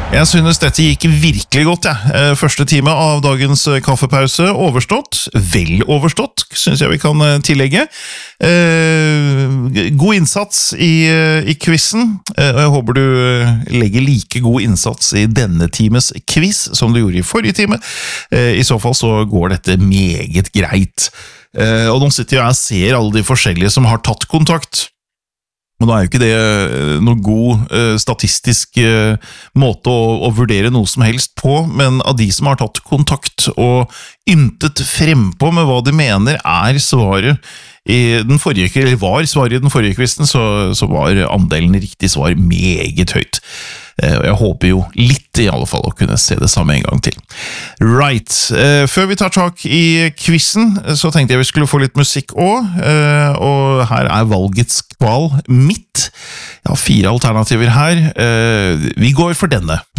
Jeg synes dette gikk virkelig godt, ja. Første time av dagens kaffepause overstått. Vel overstått, synes jeg vi kan tillegge. God innsats i quizen, og jeg håper du legger like god innsats i denne times quiz som du gjorde i forrige time. I så fall så går dette meget greit. Og nå sitter jeg og ser alle de forskjellige som har tatt kontakt. Men nå er jo ikke det noen god statistisk måte å vurdere noe som helst på, men av de som har tatt kontakt og yntet frempå med hva de mener svaret i den forrige, eller var svaret i den forrige kvisten, så var andelen riktig svar meget høyt. Og jeg håper jo litt i alle fall å kunne se det samme en gang til. Right, før vi tar tak i quizen, så tenkte jeg vi skulle få litt musikk også, og her valgets kval mitt. Jeg har 4 alternativer her. Vi går for denne.